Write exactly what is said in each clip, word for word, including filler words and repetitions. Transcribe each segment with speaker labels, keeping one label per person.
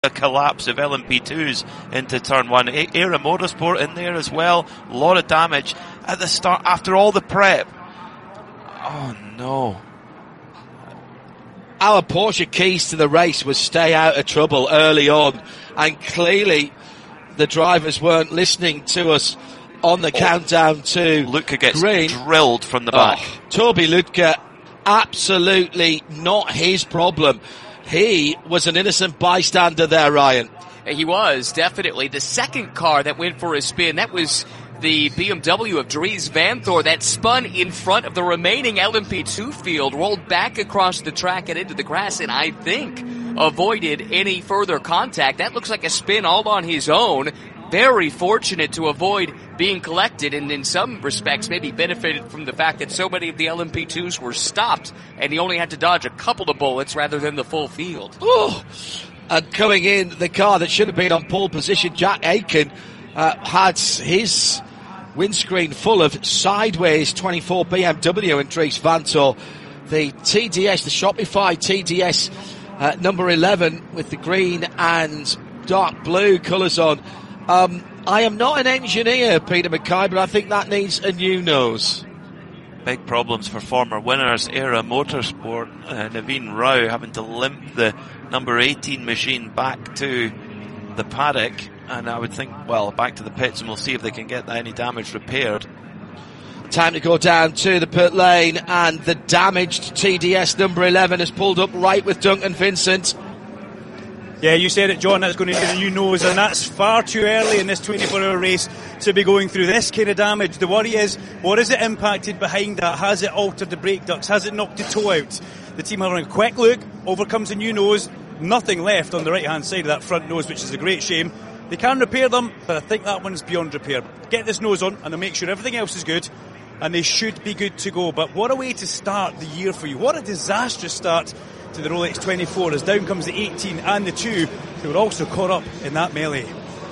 Speaker 1: a collapse of L M P twos into turn one. Era Motorsport in there as well. A lot of damage at the start after all the prep. Oh no.
Speaker 2: Our Porsche keys to the race was stay out of trouble early on, and clearly the drivers weren't listening to us on the oh, countdown to
Speaker 1: Luca gets
Speaker 2: green.
Speaker 1: Drilled from the back.
Speaker 2: Oh, Toby Luca, absolutely not his problem. He was an innocent bystander there, Ryan.
Speaker 3: He was, definitely. The second car that went for a spin, that was the B M W of Dries Vanthoor that spun in front of the remaining L M P two field, rolled back across the track and into the grass, and I think avoided any further contact. That looks like a spin all on his own. Very fortunate to avoid being collected, and in some respects maybe benefited from the fact that so many of the L M P twos were stopped and he only had to dodge a couple of bullets rather than the full field.
Speaker 2: Oh, and coming in, the car that should have been on pole position, Jack Aitken, uh, had his windscreen full of sideways twenty-four B M W and Dries Vanthoor. The T D S, the Shopify T D S uh, number eleven with the green and dark blue colours on. Um, I am not an engineer, Peter Mackay, but I think that needs a new nose.
Speaker 1: Big problems for former winners, Era Motorsport, uh, Naveen Rao having to limp the number eighteen machine back to the paddock, and I would think, well, back to the pits, and we'll see if they can get any damage repaired.
Speaker 2: Time to go down to the pit lane, and the damaged T D S number eleven has pulled up right with Duncan Vincent.
Speaker 4: Yeah, you said it, John, that's going to need a new nose, and that's far too early in this twenty-four hour race to be going through this kind of damage. The worry is, what has it impacted behind that? Has it altered the brake ducts? Has it knocked the toe out? The team having a quick look, over comes a new nose, nothing left on the right-hand side of that front nose, which is a great shame. They can repair them, but I think that one's beyond repair. Get this nose on, and they'll make sure everything else is good, and they should be good to go. But what a way to start the year for you. What a disastrous start to the Rolex twenty-four, as down comes the eighteen and the two, who were also caught up in that melee.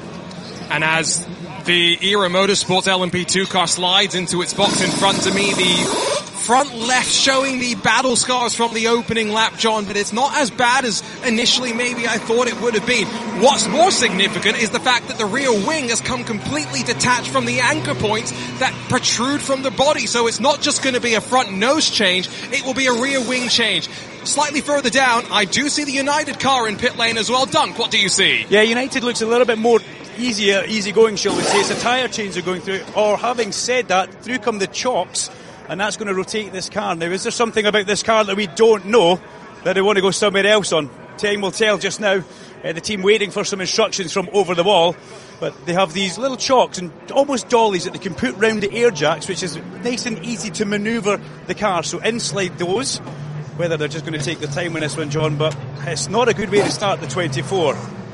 Speaker 5: And as the Era Motorsports L M P two car slides into its box in front of me, the front left showing the battle scars from the opening lap, John, but it's not as bad as initially maybe I thought it would have been. What's more significant is the fact that the rear wing has come completely detached from the anchor points that protrude from the body, so it's not just going to be a front nose change, it will be a rear wing change. Slightly further down, I do see the United car in pit lane as well. Dunk, what do you see?
Speaker 4: Yeah, United looks a little bit more easier, easy going, shall we say. It's a tyre change they're going through, or having said that, through come the chocks, and that's going to rotate this car. Now, is there something about this car that we don't know that they want to go somewhere else on? Time will tell just now. Uh, the team waiting for some instructions from over the wall, but they have these little chocks and almost dollies that they can put round the air jacks, which is nice and easy to manoeuvre the car. So in-slide those, whether they're just going to take the time on this one, John, but it's not a good way to start the twenty-four.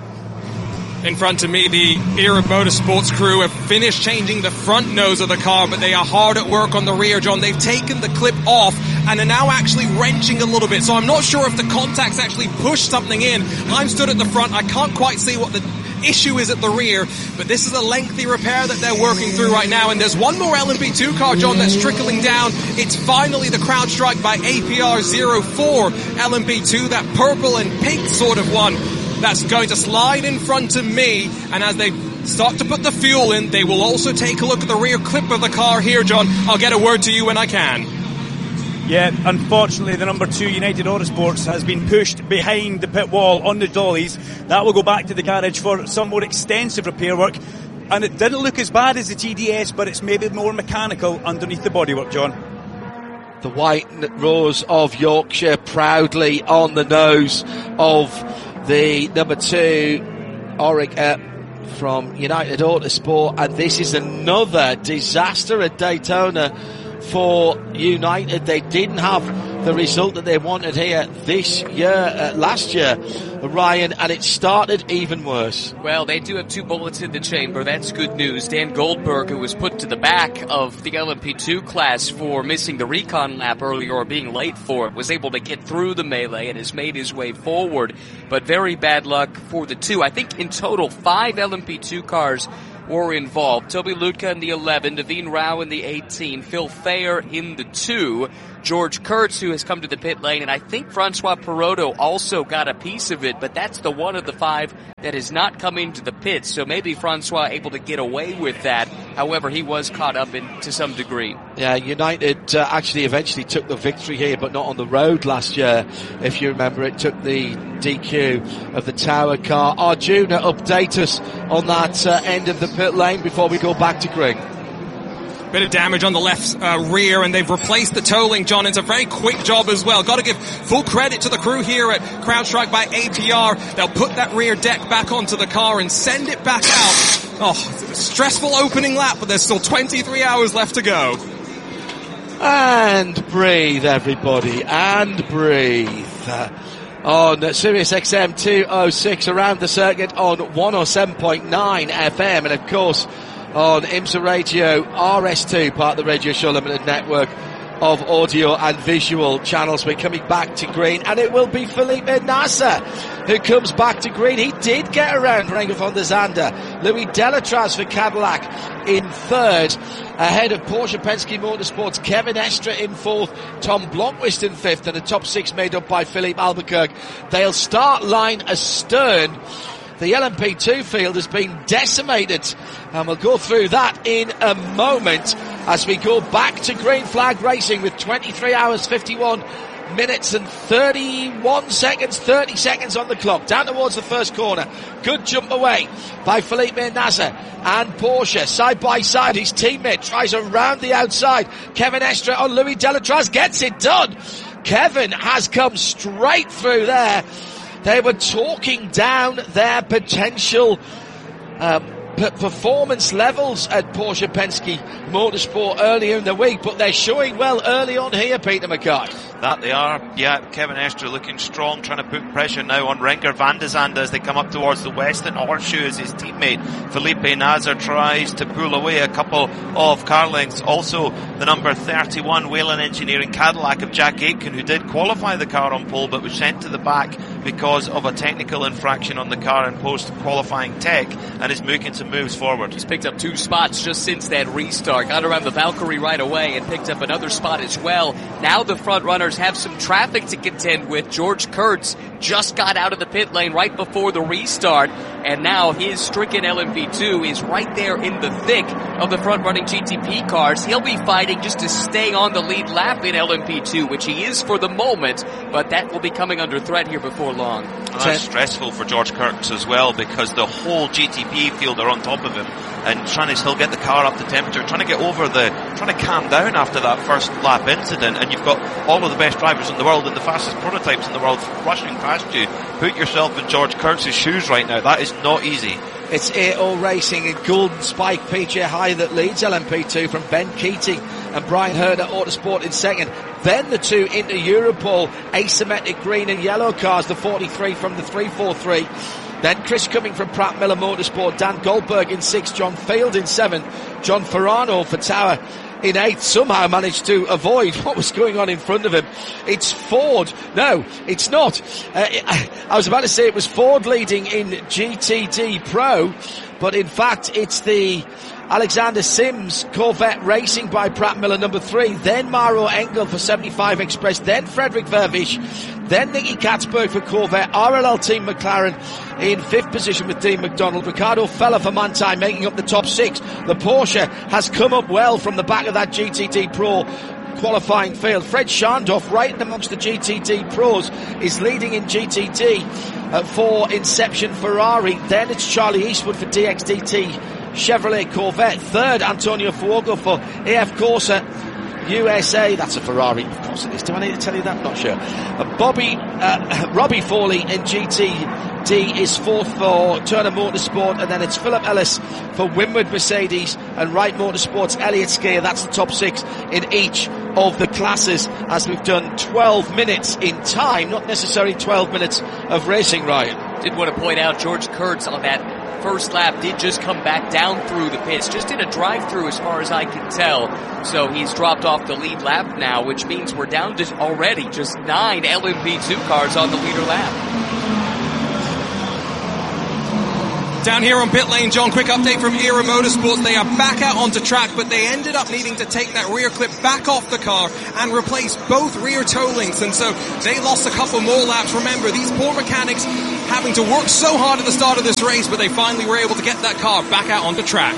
Speaker 5: In front of me, the Era Motorsports crew have finished changing the front nose of the car, but they are hard at work on the rear, John. They've taken the clip off and are now actually wrenching a little bit, so I'm not sure if the contacts actually pushed something in. I'm stood at the front. I can't quite see what the issue is at the rear, but this is a lengthy repair that they're working through right now, and there's one more L M P two car, John, that's trickling down. It's finally the CrowdStrike by A P R zero four L M P two, that purple and pink sort of one that's going to slide in front of me, and as they start to put the fuel in, they will also take a look at the rear clip of the car here, John. I'll get a word to you when I can.
Speaker 4: Yeah, unfortunately the number two United Autosports has been pushed behind the pit wall on the dollies. That will go back to the garage for some more extensive repair work, and it didn't look as bad as the T D S, but it's maybe more mechanical underneath the bodywork, John.
Speaker 2: The white rose of Yorkshire proudly on the nose of the number two Auric uh, from United Autosport, and this is another disaster at Daytona for United. They didn't have the result that they wanted here this year, uh, last year, Ryan, and it started even worse.
Speaker 3: Well, they do have two bullets in the chamber. That's good news. Dan Goldberg, who was put to the back of the L M P two class for missing the recon lap earlier or being late for it, was able to get through the melee and has made his way forward. But very bad luck for the two. I think in total, five L M P two cars were involved. Toby Lutka in the eleven, Naveen Rao in the eighteen, Phil Thayer in the two, George Kurtz, who has come to the pit lane, and I think Francois Perotto also got a piece of it, but that's the one of the five that has not come into the pits, so maybe Francois able to get away with that. However, he was caught up in to some degree.
Speaker 2: Yeah, United uh, actually eventually took the victory here, but not on the road last year. If you remember, it took the D Q of the Tower car. Arjuna, update us on that uh, end of the pit lane before we go back to Green.
Speaker 5: Bit of damage on the left uh, rear, and they've replaced the tolling, John. It's a very quick job as well. Got to give full credit to the crew here at CrowdStrike by A P R. They'll put that rear deck back onto the car and send it back out. Oh, it's a stressful opening lap, but there's still twenty-three hours left to go.
Speaker 2: And breathe, everybody, and breathe. Uh, on Sirius X M two oh six around the circuit on one oh seven point nine F M, and of course on IMSA Radio R S two, part of the Radio Show Limited network of audio and visual channels. We're coming back to green, and it will be Felipe Nasr who comes back to green. He did get around Renger van der Zande. Louis Delatraz for Cadillac in third, ahead of Porsche Penske Motorsports. Kevin Estre in fourth, Tom Blomqvist in fifth, and the top six made up by Philippe Albuquerque. They'll start line astern. The L M P two field has been decimated, and we'll go through that in a moment as we go back to green flag racing with twenty-three hours, fifty-one minutes and thirty-one seconds, thirty seconds on the clock. Down towards the first corner. Good jump away by Felipe Nasr and Porsche. Side by side, his teammate tries around the outside. Kevin Estre on Louis Delatraz gets it done. Kevin has come straight through there. They were talking down their potential uh, p- performance levels at Porsche Penske Motorsport earlier in the week, but they're showing well early on here, Peter Mackay.
Speaker 1: That they are. Yeah, Kevin Estre looking strong, trying to put pressure now on Renger van der Zande as they come up towards the western horseshoe as his teammate Felipe Nasr tries to pull away a couple of car lengths. Also, the number thirty-one Whelen Engineering Cadillac of Jack Aitken, who did qualify the car on pole but was sent to the back because of a technical infraction on the car in post-qualifying tech, and is making some moves forward.
Speaker 3: He's picked up two spots just since that restart. Got around the Valkyrie right away and picked up another spot as well. Now the front runners have some traffic to contend with. George Kurtz just got out of the pit lane right before the restart, and now his stricken L M P two is right there in the thick of the front-running G T P cars. He'll be fighting just to stay on the lead lap in L M P two, which he is for the moment, but that will be coming under threat here before long.
Speaker 1: And that's stressful for George Kurtz as well, because the whole G T P field are on top of him and trying to still get the car up to temperature, trying to get over the, trying to calm down after that first lap incident, and you've got all of the best drivers in the world and the fastest prototypes in the world rushing past you. Put yourself in George Kurtz's shoes right now. That is not easy.
Speaker 2: It's A O Racing and Golden Spike P J High that leads L M P two from Ben Keating and Brian Hurd at Autosport in second. Then the two into Europol, asymmetric green and yellow cars, the forty-three from the three forty-three. Then Chris Cumming from Pratt Miller Motorsport, Dan Goldberg in sixth, John Field in seventh, John Ferrano for Tower in eighth. Somehow managed to avoid what was going on in front of him. It's Ford. No, it's not. Uh, I was about to say it was Ford leading in G T D Pro, but in fact it's the Alexander Sims Corvette Racing by Pratt Miller number three, then Maro Engel for seventy-five Express, then Frederick Vervish, then Nicky Katzberg for Corvette, R L L Team McLaren in fifth position with Dean McDonald, Ricardo Feller for Manthey making up the top six. The Porsche has come up well from the back of that G T D Pro qualifying field. Fred Schandorf right amongst the G T D Pros is leading in G T D uh, for Inception Ferrari. Then it's Charlie Eastwood for D X D T Chevrolet Corvette. Third, Antonio Fuoco for A F Corsa U S A. That's a Ferrari. Of course it is. Do I need to tell you that? Not sure. Uh, Bobby, uh, Robbie Foley in G T D is fourth for Turner Motorsport, and then it's Philip Ellis for Winward Mercedes and Wright Motorsports, Elliott Skier. That's the top six in each of the classes, as we've done twelve minutes in time, not necessarily twelve minutes of racing, Ryan.
Speaker 3: Did want to point out George Kurtz on that first lap did just come back down through the pits, just in a drive-through as far as I can tell. So he's dropped off the lead lap now, which means we're down to already just nine L M P two cars on the leader lap.
Speaker 5: Down here on pit lane, John, quick update from Era Motorsports. They are back out onto track, but they ended up needing to take that rear clip back off the car and replace both rear toe links, and so they lost a couple more laps. Remember, these poor mechanics having to work so hard at the start of this race, but they finally were able to get that car back out onto track.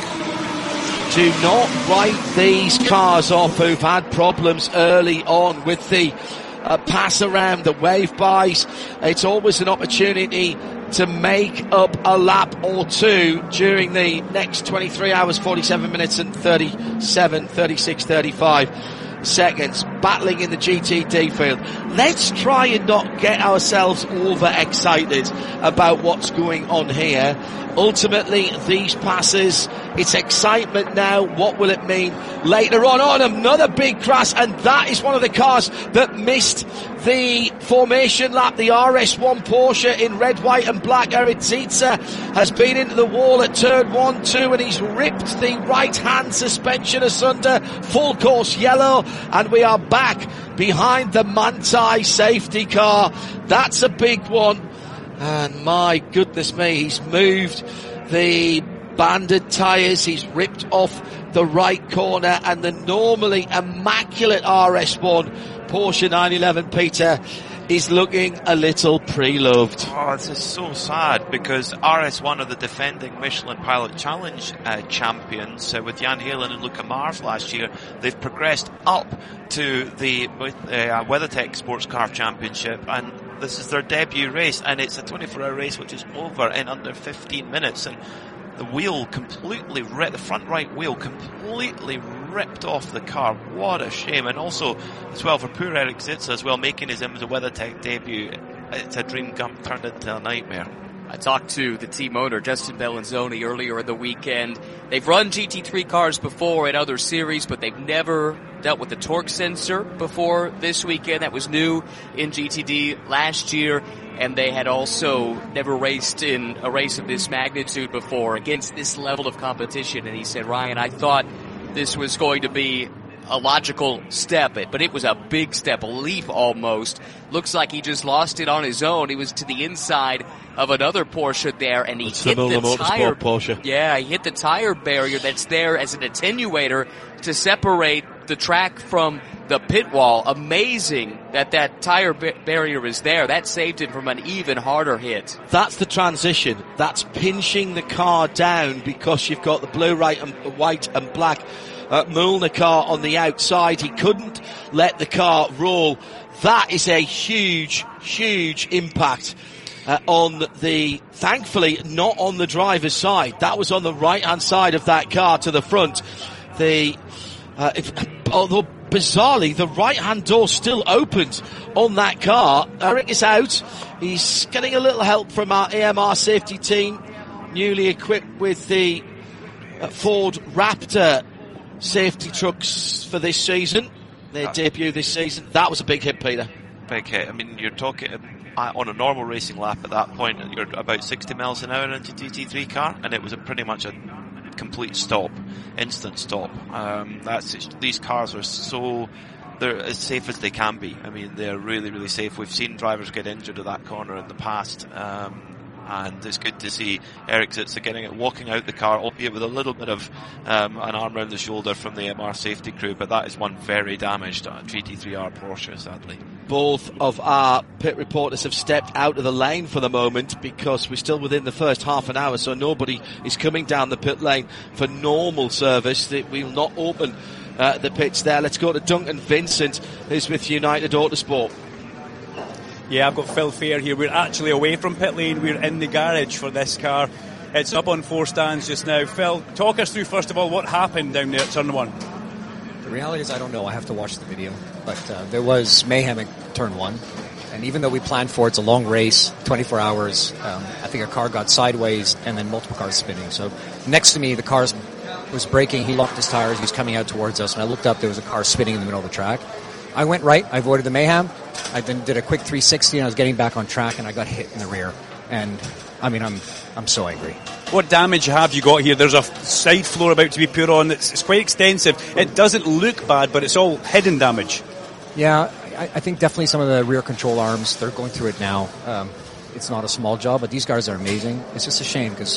Speaker 2: Do not write these cars off who've had problems early on with the uh, pass around, the wave bys. It's always an opportunity to make up a lap or two during the next twenty-three hours, forty-seven minutes and thirty-seven, thirty-six, thirty-five seconds, battling in the G T D field. Let's try and not get ourselves overexcited about what's going on here. Ultimately, these passes, it's excitement now. What will it mean later on? On another big crash, and that is one of the cars that missed the formation lap. The R S one Porsche in red, white and black. Eric Zietze has been into the wall at turn one, two, and he's ripped the right-hand suspension asunder. Full course yellow, and we are back behind the Manthey safety car. That's a big one. And my goodness me, he's moved the banded tyres, he's ripped off the right corner, and the normally immaculate R S one Porsche nine eleven, Peter, is looking a little pre-loved.
Speaker 1: Oh, this is so sad, because R S one are the defending Michelin Pilot Challenge uh, champions uh, with Jan Halen and Luca Mars last year. They've progressed up to the uh, WeatherTech Sports Car Championship, and this is their debut race, and it's a twenty-four hour race which is over in under fifteen minutes, and the wheel completely ripped, the front right wheel completely ripped off the car. What a shame. And also, as well, for poor Eric Zietze as well, making his IMSA WeatherTech debut, it's a dream come turned into a nightmare.
Speaker 3: I talked to the team owner, Justin Bellinzoni, earlier in the weekend. They've run G T three cars before in other series, but they've never dealt with the torque sensor before this weekend. That was new in G T D last year, and they had also never raced in a race of this magnitude before against this level of competition. And he said, Ryan, I thought this was going to be a logical step, but it was a big step, a leap almost. Looks like he just lost it on his own. He was to the inside of another Porsche there, and he
Speaker 2: It's
Speaker 3: hit the tire.
Speaker 2: Porsche.
Speaker 3: Yeah, he hit the tire barrier that's there as an attenuator to separate the track from the pit wall. Amazing that that tire ba- barrier is there. That saved him from an even harder hit.
Speaker 2: That's the transition. That's pinching the car down, because you've got the blue, right, and white and black Uh, Mulner car on the outside. He couldn't let the car roll. That is a huge, huge impact uh, on the, thankfully not on the driver's side. That was on the right hand side of that car to the front. The, uh, if, although bizarrely the right hand door still opened on that car. Eric is out. He's getting a little help from our A M R safety team, newly equipped with the uh, Ford Raptor safety trucks for this season. Their uh, debut this season. That was a big hit, Peter.
Speaker 1: Big hit. I mean, you're talking uh, on a normal racing lap at that point, and you're about sixty miles an hour into G T three car, and it was a pretty much a complete stop, instant stop. Um, that's these cars are so, they're as safe as they can be. I mean, they're really, really safe. We've seen drivers get injured at that corner in the past. Um, And it's good to see Eric Zietze getting it, walking out the car, albeit with a little bit of um, an arm around the shoulder from the M R safety crew, but that is one very damaged uh, G T three R Porsche, sadly.
Speaker 2: Both of our pit reporters have stepped out of the lane for the moment, because we're still within the first half an hour, so nobody is coming down the pit lane for normal service. We will not open uh, the pits there. Let's go to Duncan Vincent, who's with United Autosport.
Speaker 4: Yeah, I've got Phil Fair here. We're actually away from pit lane. We're in the garage for this car. It's up on four stands just now. Phil, talk us through, first of all, what happened down there at turn one.
Speaker 6: The reality is I don't know. I have to watch the video. But uh, there was mayhem at turn one. And even though we planned for it, it's a long race, twenty-four hours, um, I think a car got sideways and then multiple cars spinning. So next to me, the car was braking. He locked his tires. He was coming out towards us. And I looked up, there was a car spinning in the middle of the track. I went right. I avoided the mayhem. I then did a quick three sixty, and I was getting back on track, and I got hit in the rear. And, I mean, I'm I'm so angry.
Speaker 4: What damage have you got here? There's a side floor about to be put on. It's, it's quite extensive. It doesn't look bad, but it's all hidden damage.
Speaker 6: Yeah, I, I think definitely some of the rear control arms, they're going through it now. Um, it's not a small job, but these guys are amazing. It's just a shame because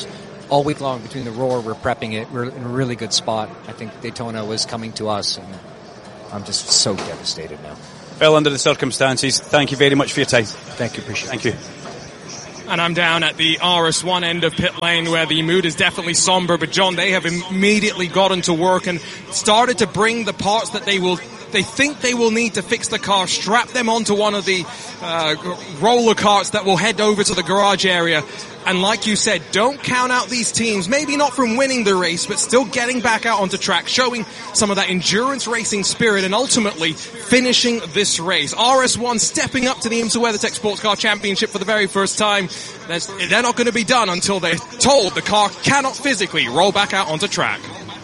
Speaker 6: all week long between the Roar, we're prepping it. We're in a really good spot. I think Daytona was coming to us, and I'm just so devastated now.
Speaker 4: Well, under the circumstances, thank you very much for your time.
Speaker 6: Thank you, appreciate
Speaker 4: it. Thank you.
Speaker 5: And I'm down at the R S one end of pit lane where the mood is definitely somber, but John, they have immediately gotten to work and started to bring the parts that they will they think they will need to fix the car, strap them onto one of the uh, roller carts that will head over to the garage area. And like you said, don't count out these teams, maybe not from winning the race, but still getting back out onto track, showing some of that endurance racing spirit and ultimately finishing this race. R S one stepping up to the IMSA WeatherTech Sports Car Championship for the very first time. There's, they're not going to be done until they're told the car cannot physically roll back out onto track.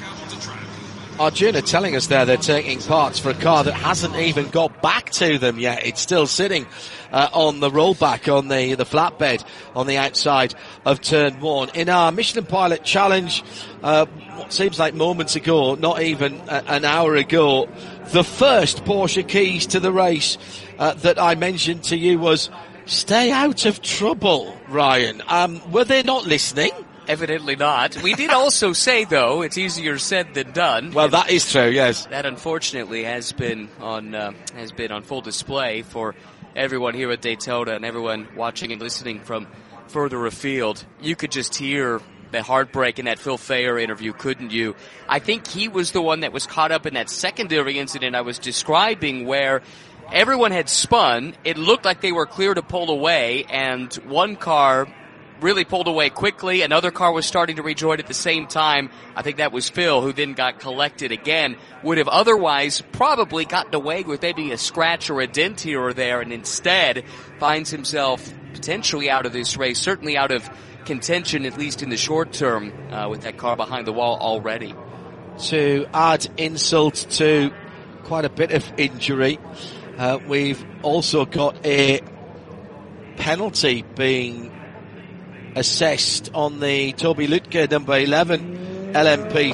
Speaker 2: Arjuna telling us there they're taking parts for a car that hasn't even got back to them yet. It's still sitting uh, on the rollback, on the, the flatbed on the outside of turn one. In our Michelin Pilot Challenge, uh, what seems like moments ago, not even a, an hour ago, the first Porsche keys to the race uh, that I mentioned to you was stay out of trouble, Ryan. Um, were they not listening?
Speaker 3: Evidently not. We did also say, though, it's easier said than done.
Speaker 2: Well, that is true, yes.
Speaker 3: That unfortunately has been on uh, has been on full display for everyone here at Daytona and everyone watching and listening from further afield. You could just hear the heartbreak in that Phil Fayer interview, couldn't you? I think he was the one that was caught up in that secondary incident I was describing where everyone had spun. It looked like they were clear to pull away, and one car really pulled away quickly. Another car was starting to rejoin at the same time. I think that was Phil, who then got collected again. Would have otherwise probably gotten away with maybe a scratch or a dent here or there, and instead finds himself potentially out of this race, certainly out of contention, at least in the short term, uh, with that car behind the wall already.
Speaker 2: To add insult to quite a bit of injury, uh, we've also got a penalty being assessed on the Toby Lütke number eleven L M P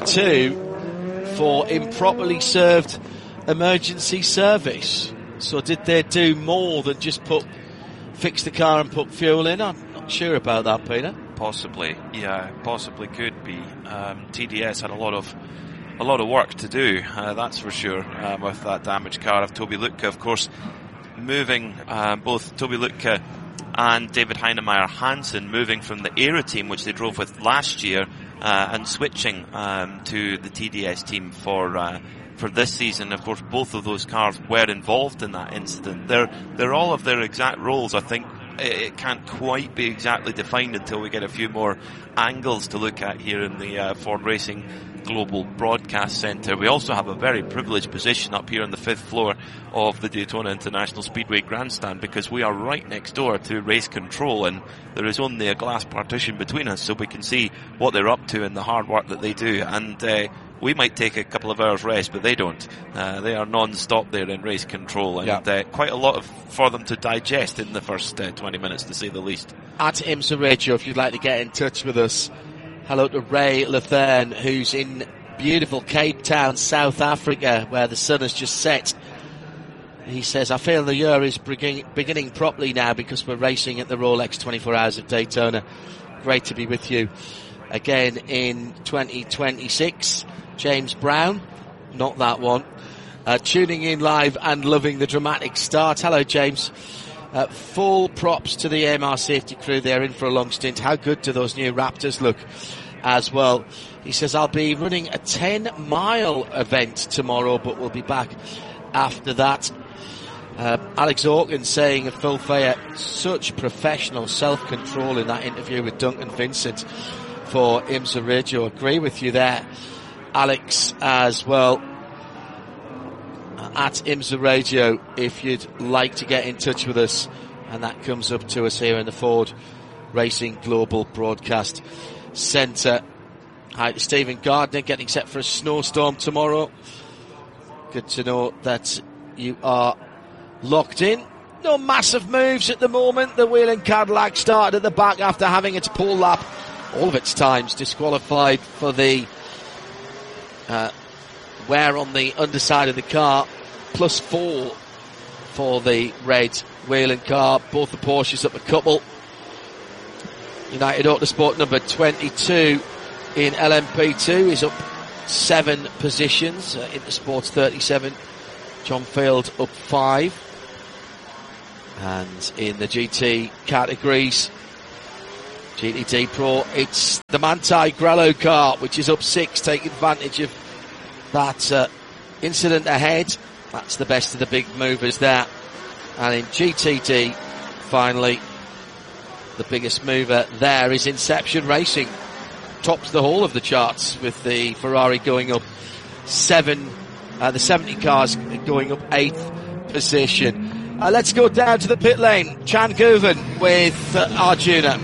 Speaker 2: two for improperly served emergency service. So did they do more than just put fix the car and put fuel in? I'm not sure about that, Peter.
Speaker 1: Possibly, yeah, possibly could be. Um, T D S had a lot of a lot of work to do, uh, that's for sure, uh, with that damaged car of Toby Lütke. Of course, moving uh, both Toby Lütke and David Heinemeier Hansen moving from the ERA team, which they drove with last year, uh, and switching um, to the T D S team for uh, for this season. Of course, both of those cars were involved in that incident. They're they're all of their exact roles. I think it can't quite be exactly defined until we get a few more angles to look at here in the uh, Ford Racing Global Broadcast Centre. We also have a very privileged position up here on the fifth floor of the Daytona International Speedway Grandstand, because we are right next door to race control, and there is only a glass partition between us, so we can see what they're up to and the hard work that they do. And uh, we might take a couple of hours rest, but they don't. Uh, they are non-stop there in race control, and yeah. uh, quite a lot of for them to digest in the first uh, twenty minutes, to say the least.
Speaker 2: At IMSA Radio, if you'd like to get in touch with us. Hello to Ray Letherne, who's in beautiful Cape Town, South Africa, where the sun has just set. He says, I feel the year is beginning, beginning properly now because we're racing at the Rolex twenty-four Hours of Daytona. Great to be with you again in twenty twenty-six. James Brown, not that one, uh, tuning in live and loving the dramatic start. Hello, James. Uh, full props to the A M R safety crew. They're in for a long stint. How good do those new Raptors look as well? He says, I'll be running a ten mile event tomorrow, but we'll be back after that. Uh, Alex Hawkins saying of Phil Fayer, such professional self-control in that interview with Duncan Vincent for IMSA Radio. Agree with you there, Alex, as well. At IMSA Radio, if you'd like to get in touch with us, and that comes up to us here in the Ford Racing Global Broadcast Centre. Hi to Stephen Gardner, getting set for a snowstorm tomorrow. Good to know that you are locked in. No massive moves at the moment. The Whelen Cadillac started at the back after having its pole lap all of its times disqualified for the uh, wear on the underside of the car. Plus four for the red Whelen car. Both the Porsches up a couple. United Autosport number twenty-two in L M P two is up seven positions. Uh, Intersport's thirty-seven. John Field up five. And in the G T categories, G T D Pro, it's the Manthey Grello car, which is up six, taking advantage of that uh, incident ahead. That's the best of the big movers there. And in G T D, finally, the biggest mover there is Inception Racing. Tops the whole of the charts with the Ferrari going up seven, uh, the seventy cars going up eighth position. Uh, let's go down to the pit lane. Chan Guven with uh, Arjuna.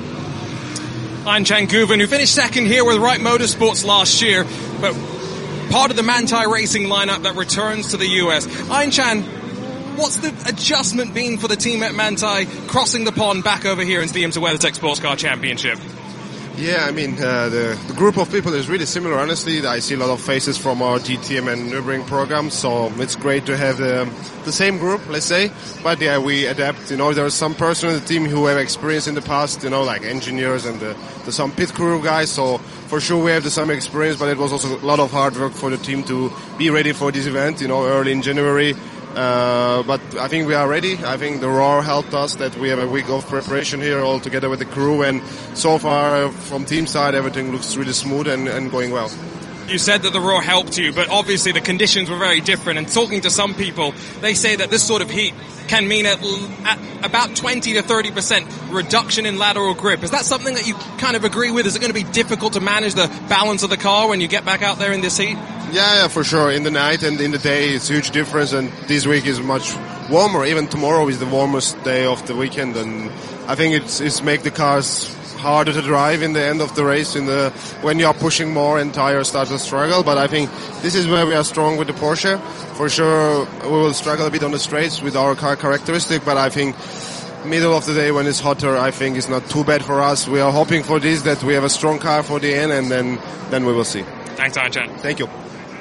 Speaker 5: I'm Chan Guven, who finished second here with Wright Motorsports last year, but part of the Manthey Racing lineup that returns to the U S. Ein Chan, what's the adjustment been for the team at Manthey crossing the pond back over here into the IMSA WeatherTech Sports Car Championship?
Speaker 7: Yeah, I mean, uh, the, the group of people is really similar, honestly. I see a lot of faces from our G T M and Nürburgring programs, so it's great to have the, the same group, let's say. But yeah, we adapt. You know, there are some person in the team who have experience in the past, you know, like engineers and the, the some pit crew guys, so for sure we have the some experience, but it was also a lot of hard work for the team to be ready for this event, you know, early in January. Uh, but I think we are ready. I think the Roar helped us that we have a week of preparation here all together with the crew, and so far uh, from team side everything looks really smooth and, and going well.
Speaker 5: You said that the Roar helped you, but obviously the conditions were very different, and talking to some people, they say that this sort of heat can mean at, at about twenty to thirty percent reduction in lateral grip. Is that something that you kind of agree with? Is it going to be difficult to manage the balance of the car when you get back out there in this heat?
Speaker 7: Yeah, yeah, for sure. In the night and in the day, it's a huge difference, and this week is much warmer. Even tomorrow is the warmest day of the weekend, and I think it's, it's make the cars harder to drive in the end of the race in the when you are pushing more and tires start to struggle. But I think this is where we are strong with the Porsche. For sure, we will struggle a bit on the straights with our car characteristic, but I think middle of the day when it's hotter, I think it's not too bad for us. We are hoping for this, that we have a strong car for the end, and then, then we will see.
Speaker 5: Thanks, Ein Chan.
Speaker 7: Thank you.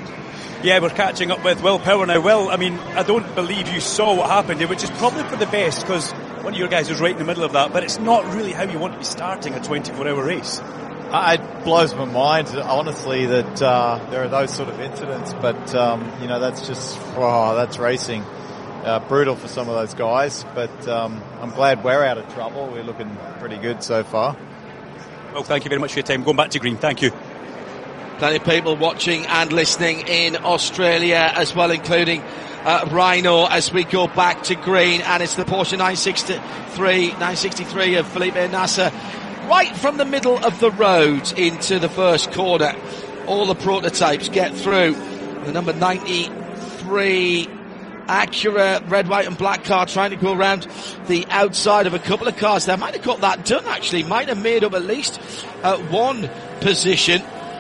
Speaker 4: Yeah, we're catching up with Will Power now. Will, I mean, I don't believe you saw what happened here, which is probably for the best, because one of your guys was right in the middle of that, but it's not really how you want to be starting a twenty-four hour race.
Speaker 8: Uh, it blows my mind, honestly, that uh, there are those sort of incidents, but, um, you know, that's just, oh, that's racing. Uh, brutal for some of those guys, but um, I'm glad we're out of trouble. We're looking pretty good so far.
Speaker 4: Well, thank you very much for your time. Going back to green, thank you.
Speaker 2: Plenty of people watching and listening in Australia as well, including uh, Rhino, as we go back to green, and it's the Porsche nine sixty-three, nine sixty-three of Felipe Nasr, right from the middle of the road into the first corner. All the prototypes get through. The number ninety-three Acura red, white and black car trying to go around the outside of a couple of cars there. Might have got that done, actually. Might have made up at least uh, one position.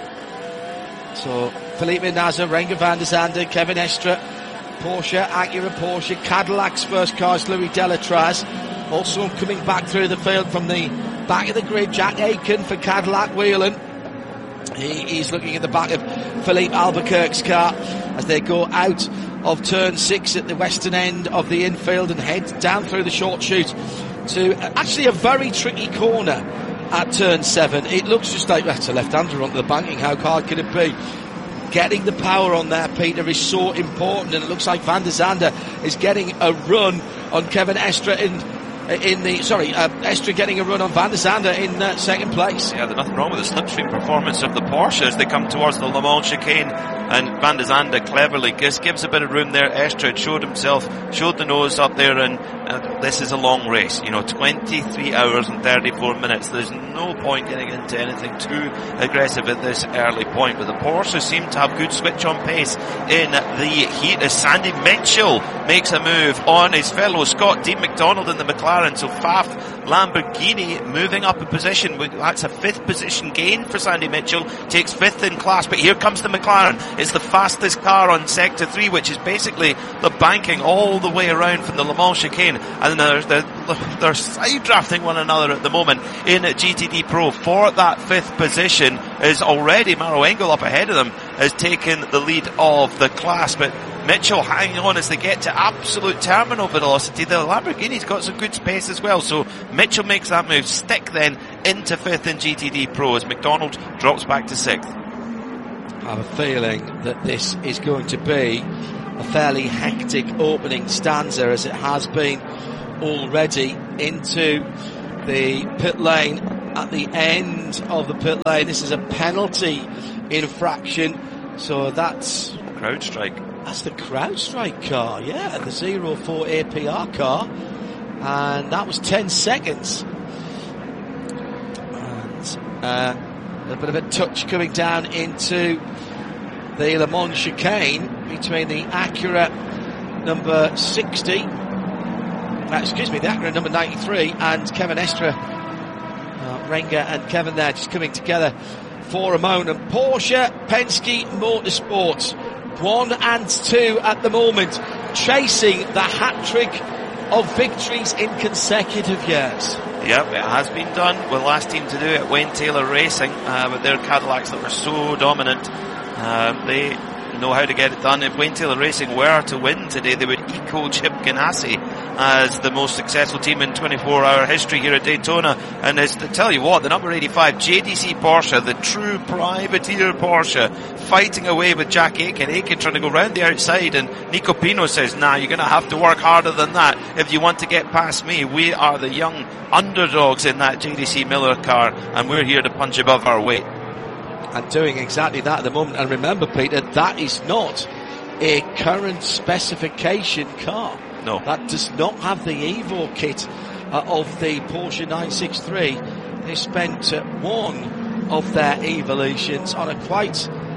Speaker 2: So Felipe Nasr, Renger van der Zande, Kevin Estre, Porsche, Acura Porsche, Cadillac's first car is Louis Delatraz. Also coming back through the field from the back of the grid, Jack Aitken for Cadillac Whelen. He, he's looking at the back of Philippe Albuquerque's car as they go out of turn six at the western end of the infield and head down through the short chute to actually a very tricky corner at turn seven. It looks just like that's a left-hander onto the banking. How hard can it be? Getting the power on there, Peter, is so important, and it looks like Van der Zande is getting a run on Kevin Estre in in the sorry uh, Estre getting a run on Van der Zande in uh, second place.
Speaker 1: Yeah, there's nothing wrong with the slipstream performance of the Porsche as they come towards the Le Mans chicane, and Van der Zande cleverly gives, gives a bit of room there. Estre showed himself, showed the nose up there, and uh, this is a long race, you know, twenty-three hours and thirty-four minutes. There's no point getting into anything too aggressive at this early point, but the Porsche seem to have good switch on pace in the heat as Sandy Mitchell makes a move on his fellow Scott Dean McDonald in the McLaren. So Faf Lamborghini moving up a position. That's a fifth position gain for Sandy Mitchell. Takes fifth in class, but here comes the McLaren. It's the fastest car on sector three, which is basically the banking all the way around from the Le Mans chicane. And they're, they're, they're side drafting one another at the moment in G T D Pro. For that fifth position is already Maro Engel up ahead of them, has taken the lead of the class, but Mitchell hanging on as they get to absolute terminal velocity. The Lamborghini's got some good space as well, so Mitchell makes that move. Stick then into fifth in G T D Pro as McDonald drops back to sixth.
Speaker 2: I have a feeling that this is going to be a fairly hectic opening stanza, as it has been already, into the pit lane. At the end of the pit lane, this is a penalty infraction, so that's
Speaker 1: CrowdStrike.
Speaker 2: That's the CrowdStrike car, yeah, the zero four A P R car, and that was ten seconds. And uh, a bit of a touch coming down into the Le Mans chicane between the Acura number sixty, uh, excuse me, the Acura number ninety-three, and Kevin Estre, uh, Renger and Kevin there just coming together for a moment. And Porsche Penske Motorsports, one and two at the moment, chasing the hat-trick of victories in consecutive years.
Speaker 1: Yep, it has been done. We're the last team to do it, Wayne Taylor Racing, uh, with their Cadillacs that were so dominant. Uh, they know how to get it done. If Wayne Taylor Racing were to win today, they would equal Chip Ganassi as the most successful team in twenty-four hour history here at Daytona. And as to tell you what, the number eighty-five J D C Porsche, the true privateer Porsche, fighting away with Jack Aitken. Aitken trying to go round the outside, and Nico Pino says, nah, you're going to have to work harder than that if you want to get past me. We are the young underdogs in that J D C Miller car, and we're here to punch above our weight.
Speaker 2: And doing exactly that at the moment. And remember, Peter, that is not a current specification car.
Speaker 1: No.
Speaker 2: That does not have the Evo kit uh, of the Porsche nine sixty-three. They spent uh, one of their evolutions on a quite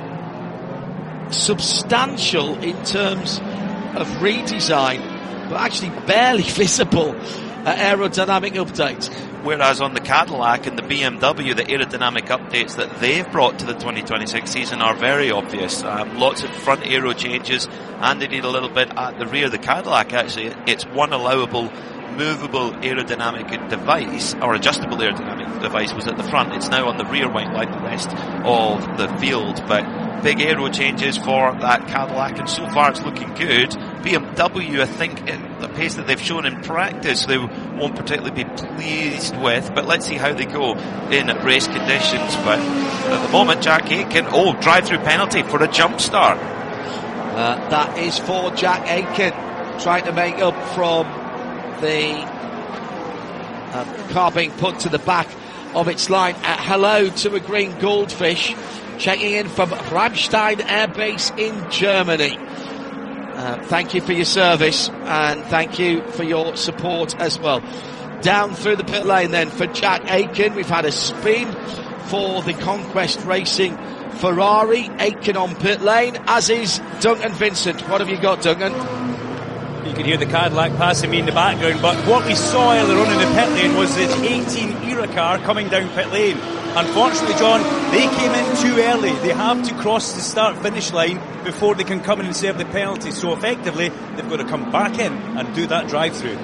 Speaker 2: substantial, in terms of redesign, but actually barely visible uh, aerodynamic update.
Speaker 1: Whereas on the Cadillac and the B M W, the aerodynamic updates that they've brought to the twenty twenty-six season are very obvious. Um, lots of front aero changes, and they need a little bit at the rear. The Cadillac, actually, it's one allowable movable aerodynamic device, or adjustable aerodynamic device, was at the front. It's now on the rear wing like the rest of the field, but big aero changes for that Cadillac, and so far it's looking good. B M W, I think, at the pace that they've shown in practice, they won't particularly be pleased with, but let's see how they go in race conditions. But at the moment, Jack Aitken, oh, drive-through penalty for a jump start.
Speaker 2: Uh, that is for Jack Aitken, trying to make up from the uh, car being put to the back of its line. Uh, hello to a green goldfish, checking in from Ramstein Air Base in Germany. Uh, thank you for your service, and thank you for your support as well. Down through the pit lane then for Jack Aitken. We've had a spin for the Conquest Racing Ferrari. Aitken on pit lane, as is Duncan Vincent. What have you got, Duncan?
Speaker 4: You can hear the Cadillac passing me in the background, but what we saw earlier on in the pit lane was the eighteen era car coming down pit lane. Unfortunately, John, they came in too early. They have to cross the start-finish line before they can come in and serve the penalty. So effectively, they've got to come back in and do that drive-through.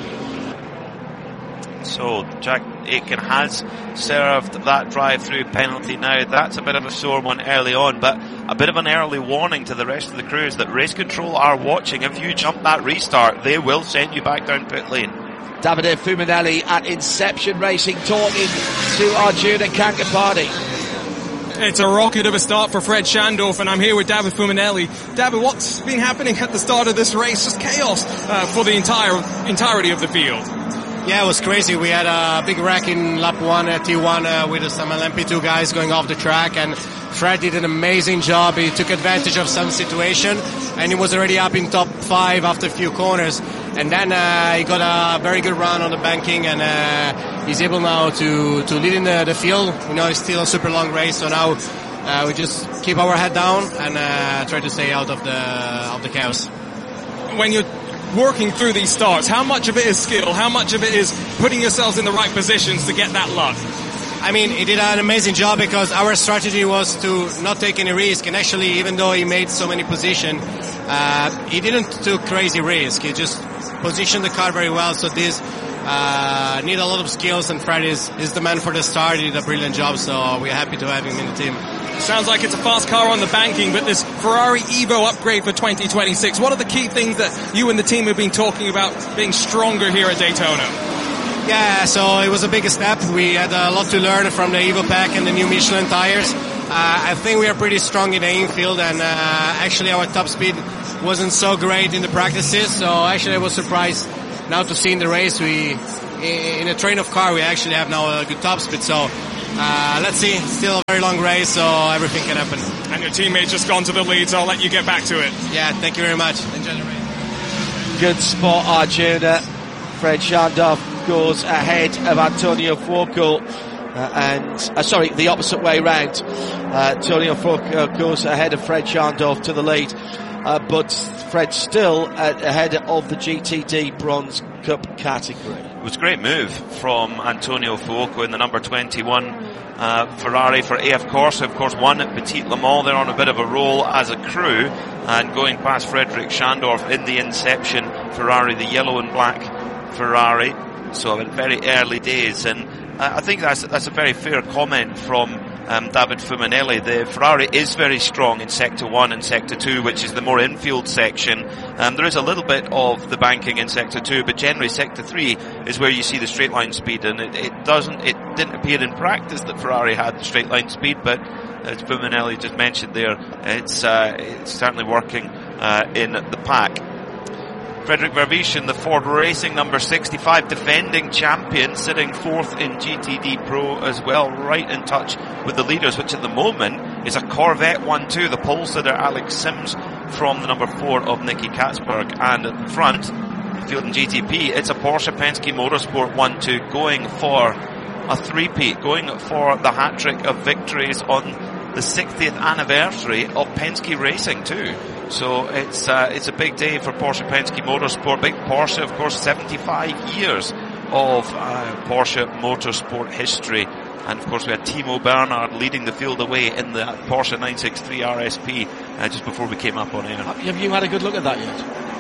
Speaker 1: So Jack Aitken has served that drive-through penalty now. That's a bit of a sore one early on, but a bit of an early warning to the rest of the crews that Race Control are watching. If you jump that restart, they will send you back down pit lane.
Speaker 2: Davide Fuminelli at Inception Racing talking to Arjuna Kankapati.
Speaker 5: It's a rocket of a start for Fred Schandorf, and I'm here with David Fuminelli. David, what's been happening at the start of this race? Just chaos uh, for the entire entirety of the field.
Speaker 9: Yeah, it was crazy. We had a big wreck in lap one at T one uh, with some L M P two guys going off the track, and Fred did an amazing job. He took advantage of some situation, and he was already up in top five after a few corners. And then uh, he got a very good run on the banking, and uh, he's able now to, to lead in the, the field. You know, it's still a super long race, so now uh, we just keep our head down and uh, try to stay out of the of the chaos.
Speaker 5: When you're working through these starts, how much of it is skill? How much of it is putting yourselves in the right positions to get that luck?
Speaker 9: I mean, he did an amazing job because our strategy was to not take any risk. And actually, even though he made so many positions, uh, he didn't take crazy risk. He just positioned the car very well. So this uh, need a lot of skills, and Fred is, is the man for the start. He did a brilliant job, so we're happy to have him in the team.
Speaker 5: Sounds like it's a fast car on the banking, but this Ferrari Evo upgrade for twenty twenty-six, what are the key things that you and the team have been talking about being stronger here at Daytona?
Speaker 9: Yeah, so it was a big step. We had a lot to learn from the Evo Pack and the new Michelin tires. Uh, I think we are pretty strong in the infield, and uh, actually our top speed wasn't so great in the practices. So actually I was surprised now to see in the race we, in a train of car, we actually have now a good top speed. So uh, let's see. Still a very long race, so everything can happen.
Speaker 5: And your teammate's just gone to the lead, so I'll let you get back to it.
Speaker 9: Yeah, thank you very much. Enjoy the race.
Speaker 2: Good spot, Arjuna. Fred Shandov goes ahead of Antonio Fuoco, uh, and uh, sorry, the opposite way round. Uh, Antonio Fuoco goes ahead of Fred Shandov to the lead, uh, but Fred still uh, ahead of the G T D Bronze Cup category.
Speaker 1: It was a great move from Antonio Fuoco in the number twenty-one uh, Ferrari for A F Corse. Of course, won at Petit Le Mans. They're on a bit of a roll as a crew, and going past Frederick Shandorf in the Inception Ferrari, the yellow and black Ferrari, so in very early days, and uh, I think that's that's a very fair comment from um, David Fumanelli. The Ferrari is very strong in Sector one and Sector two, which is the more infield section. Um, there is a little bit of the banking in Sector two, but generally Sector three is where you see the straight line speed, and it, it doesn't, it didn't appear in practice that Ferrari had the straight line speed, but as Fumanelli just mentioned there, it's, uh, it's certainly working uh, in the pack. Frederick Vervichen, the Ford Racing number sixty-five defending champion, sitting fourth in G T D Pro as well, right in touch with the leaders, which at the moment is a Corvette one two, the pole sitter Alex Sims from the number four of Nicky Katzberg. And at the front, field in G T P, it's a Porsche Penske Motorsport one two going for a three-peat, going for the hat-trick of victories on the sixtieth anniversary of Penske Racing too. So it's uh, it's a big day for Porsche Penske Motorsport. Big Porsche, of course, seventy-five years of uh, Porsche Motorsport history. And of course we had Timo Bernhard leading the field away in the Porsche nine sixty-three R S P uh, just before we came up on air.
Speaker 2: Have you had a good look at that yet?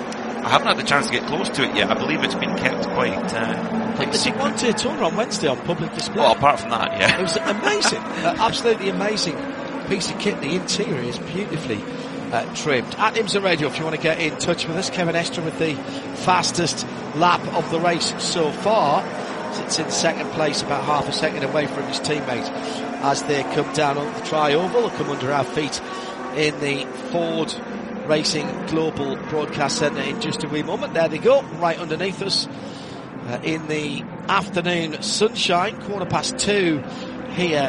Speaker 1: I haven't had the chance to get close to it yet. I believe it's been kept quite, uh, quite
Speaker 2: secret. One Daytona on Wednesday on public display.
Speaker 1: Well, apart from that, yeah.
Speaker 2: It was amazing. uh, absolutely amazing piece of kit. The interior is beautifully uh, trimmed. At IMSA Radio, if you want to get in touch with us, Kevin Estre with the fastest lap of the race so far. Sits in second place, about half a second away from his teammate as they come down on the tri-oval, come under our feet in the Ford Racing Global Broadcast Centre in just a wee moment. There they go, right underneath us uh, in the afternoon sunshine, quarter past two here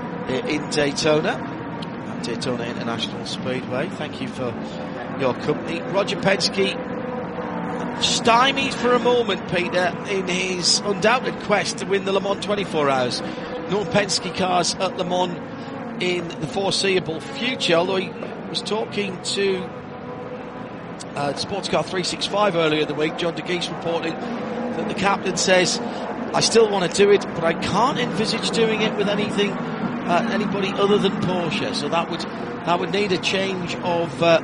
Speaker 2: in Daytona. Daytona International Speedway. Thank you for your company. Roger Penske stymied for a moment, Peter, in his undoubted quest to win the Le Mans twenty-four hours. No Penske cars at Le Mans in the foreseeable future, although he was talking to uh, Sportscar three sixty-five earlier in the week. John de Geese reporting that the captain says, I still want to do it, but I can't envisage doing it with anything Uh, anybody other than Porsche, so that would that would need a change of uh,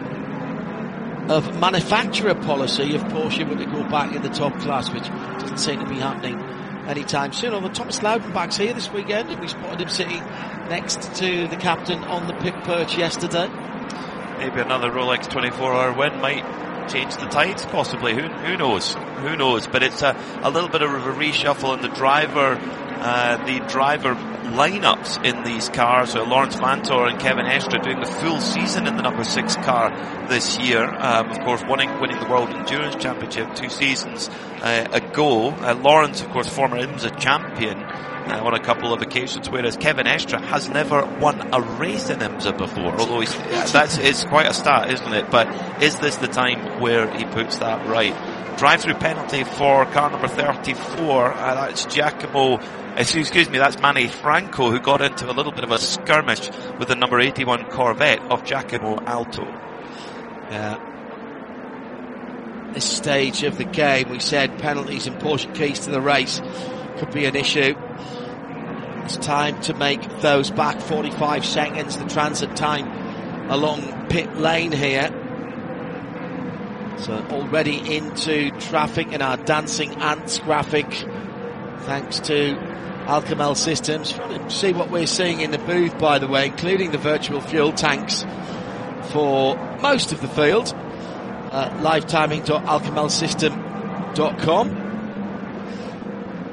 Speaker 2: of manufacturer policy if Porsche were to go back in the top class, which doesn't seem to be happening anytime soon. Although Thomas Laudenbach's here this weekend, and we spotted him sitting next to the captain on the pit perch yesterday.
Speaker 1: Maybe another Rolex twenty-four hour win might change the tides, possibly. Who who knows? Who knows? But it's a, a little bit of a reshuffle in the driver, uh, the driver lineups in these cars. So Lawrence Vantor and Kevin Estre doing the full season in the number six car this year. Um, of course, winning winning the World Endurance Championship two seasons uh, ago. Uh, Lawrence, of course, former IMSA champion uh, on a couple of occasions, whereas Kevin Estre has never won a race in IMSA before. Although he's, that's it's quite a stat, isn't it? But is this the time where he puts that right? Drive-through penalty for car number thirty-four. Uh, that's Giacomo. Excuse me, that's Manny Franco, who got into a little bit of a skirmish with the number eighty-one Corvette of Giacomo Alto.
Speaker 2: Yeah. This stage of the game, we said penalties and Porsche keys to the race could be an issue. It's time to make those back. forty-five seconds, the transit time along pit lane here. So already into traffic in our Dancing Ants graphic, thanks to Alcamel Systems. To see what we're seeing in the booth, by the way, including the virtual fuel tanks for most of the field. Uh, live timing dot alcamel system dot com.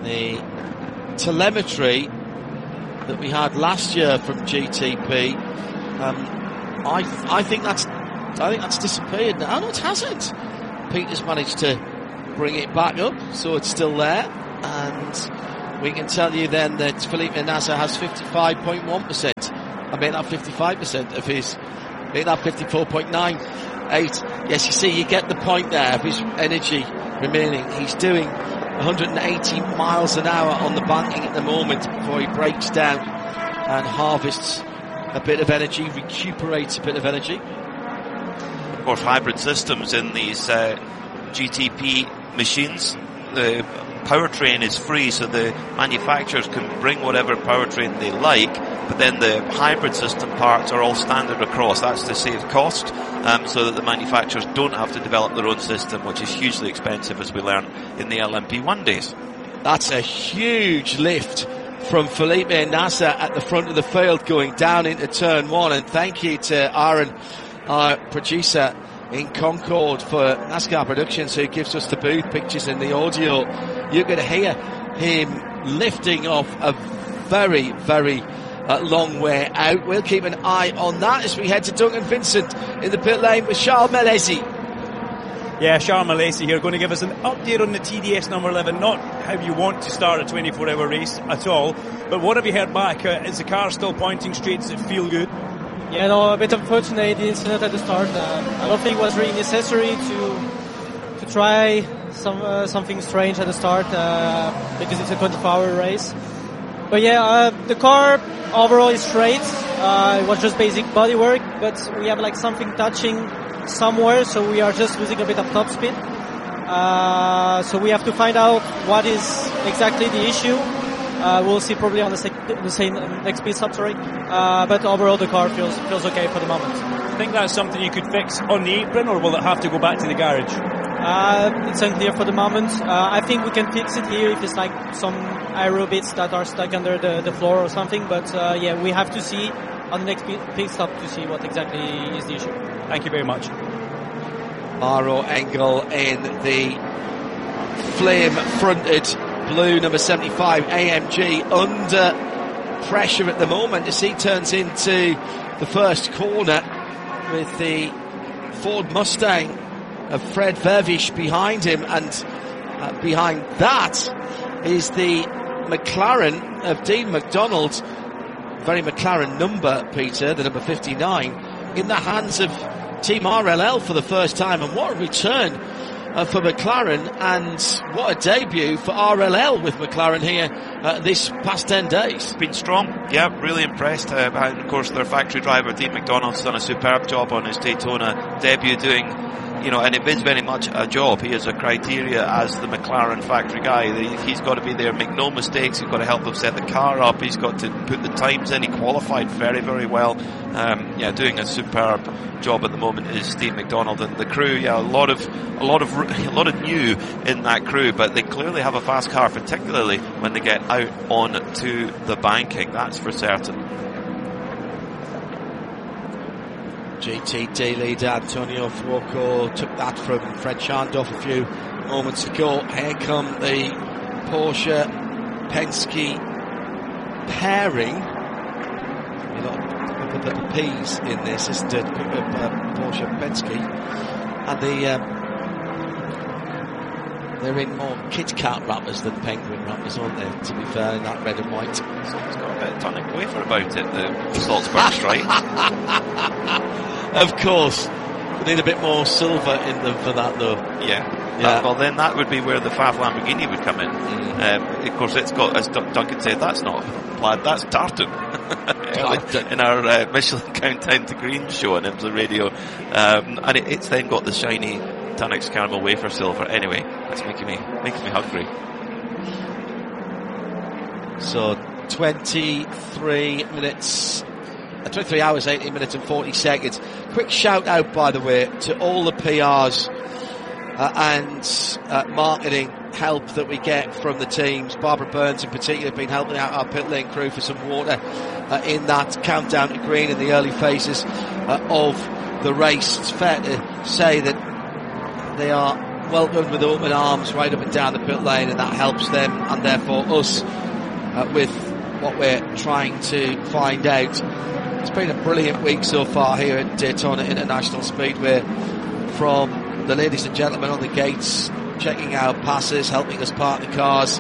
Speaker 2: the telemetry that we had last year from G T P, um, I I think that's I think that's disappeared now. No, it hasn't. Peter's managed to bring it back up, so it's still there, and we can tell you then that Felipe Nasr has fifty-five point one percent. I mean, that fifty-five percent of his, I mean, that fifty-four point nine eight. Yes, you see, you get the point there of his energy remaining. He's doing one hundred eighty miles an hour on the banking at the moment before he breaks down and harvests a bit of energy, recuperates a bit of energy.
Speaker 1: Of course, hybrid systems in these uh, G T P machines. The powertrain is free, so the manufacturers can bring whatever powertrain they like, but then the hybrid system parts are all standard across. That's to save cost, um, so that the manufacturers don't have to develop their own system, which is hugely expensive, as we learn in the L M P one days.
Speaker 2: That's a huge lift from Felipe Nasr at the front of the field going down into turn one, and thank you to Aaron, our producer in Concord for NASCAR Productions, who gives us the booth pictures and the audio. You're going to hear him lifting off a very, very uh, long way out. We'll keep an eye on that as we head to Duncan Vincent in the pit lane with Charles Milesi.
Speaker 4: Yeah, Charles Milesi here, going to give us an update on the T D S number eleven. Not how you want to start a twenty-four hour race at all, but what have you heard back? Uh, is the car still pointing straight? Does it feel good?
Speaker 10: Yeah, no, a bit unfortunate incident at the start. Uh, I don't think it was really necessary to to try some uh, something strange at the start uh, because it's a twenty-four hour race. But yeah, uh, the car overall is straight. Uh, it was just basic body work, but we have like something touching somewhere, so we are just losing a bit of top speed. Uh, so we have to find out what is exactly the issue. Uh, we'll see probably on the, sec- the same next pit stop, sorry. Uh, but overall the car feels feels okay for the moment.
Speaker 4: I think that's something you could fix on the apron, or will it have to go back to the garage?
Speaker 10: Uh, it's unclear for the moment. Uh, I think we can fix it here if it's like some aero bits that are stuck under the, the floor or something. But uh, yeah, we have to see on the next pit stop to see what exactly is the issue.
Speaker 4: Thank you very much.
Speaker 2: Maro Engel in the flame-fronted blue number seventy-five A M G under pressure at the moment as he turns into the first corner with the Ford Mustang of Fred Vervish behind him, and uh, behind that is the McLaren of Dean McDonald, very McLaren number, Peter, the number fifty-nine, in the hands of Team R L L for the first time. And what a return uh, for McLaren, and what a debut for R L L with McLaren here uh, this past ten days.
Speaker 1: Been strong, yeah, really impressed. Uh, and of course, their factory driver Dean McDonald's done a superb job on his Daytona debut, doing, you know, and it is very much a job. He has a criteria as the McLaren factory guy. He's got to be there, make no mistakes. He's got to help them set the car up. He's got to put the times in. He qualified very, very well. Um, yeah, doing a superb job at the moment is Steve McDonald and the crew. Yeah, a lot of, a lot of, a lot of new in that crew, but they clearly have a fast car, particularly when they get out on to the banking. That's for certain.
Speaker 2: G T D leader Antonio Fuoco took that from Fred Schandorf a few moments ago. Here come the Porsche Penske pairing. You know, put the P's in this, isn't it? Uh, Porsche Penske, and the um, they're in more Kit Kat wrappers than Penguin wrappers, aren't they? To be fair, in that red and white.
Speaker 1: So it's got a bit of tonic wafer about it. The Salzburg stripes.
Speaker 2: Of course. We need a bit more silver in them for that, though.
Speaker 1: Yeah.
Speaker 2: Yeah.
Speaker 1: That, well, then that would be where the F A V Lamborghini would come in. Mm. Um, of course, it's got, as Duncan said, that's not plaid, that's tartan. In our uh, Michelin Countdown to Green show on IMSA Radio. Um, and it, it's then got the shiny Tunnix caramel wafer silver. Anyway, that's making me, making me hungry.
Speaker 2: So, twenty-three minutes... twenty-three hours, eighteen minutes and forty seconds. Quick shout out, by the way, to all the P Rs uh, and uh, marketing help that we get from the teams. Barbara Burns in particular has been helping out our pit lane crew for some water uh, in that countdown to green in the early phases uh, of the race. It's fair to say that they are welcomed with open arms right up and down the pit lane, and that helps them and therefore us uh, with what we're trying to find out. It's been a brilliant week so far here at Daytona International Speedway, from the ladies and gentlemen on the gates checking our passes, helping us park the cars, uh,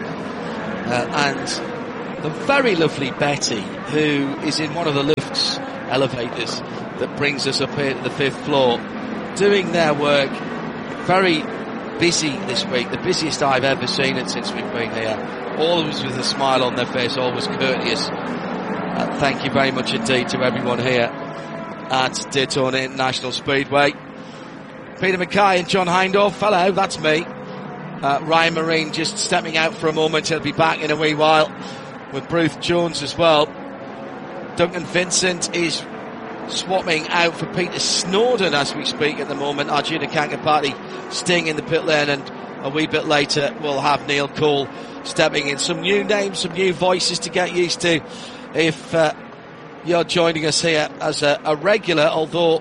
Speaker 2: and the very lovely Betty, who is in one of the lifts, elevators, that brings us up here to the fifth floor, doing their work. Very busy this week, the busiest I've ever seen it since we've been here. Always with a smile on their face, always courteous. Uh, thank you very much indeed to everyone here at Daytona International Speedway. Peter Mackay and John Hindhaugh, hello, that's me. Uh, Ryan Marine just stepping out for a moment, he'll be back in a wee while, with Bruce Jones as well. Duncan Vincent is swapping out for Peter Snowden as we speak at the moment. Arjuna Kankapati staying in the pit lane, and a wee bit later we'll have Neil Cole stepping in. Some new names, some new voices to get used to if uh, you're joining us here as a, a regular, although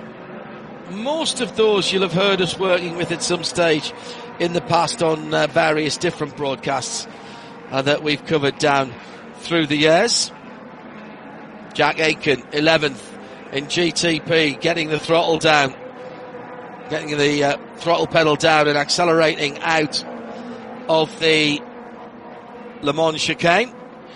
Speaker 2: most of those you'll have heard us working with at some stage in the past on uh, various different broadcasts uh, that we've covered down through the years. Jack Aitken, eleventh in G T P, getting the throttle down, getting the uh, throttle pedal down and accelerating out of the Le Mans chicane.